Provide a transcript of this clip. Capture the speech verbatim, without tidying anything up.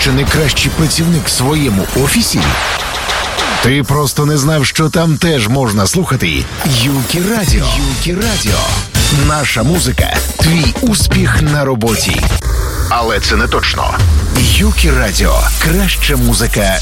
що не кращий працівник в своєму офісі? Ти просто не знав, що там теж можна слухати Юкі Радіо. Юкі Радіо. Наша музика – твій успіх на роботі. Але це не точно. Юкі Радіо – краща музика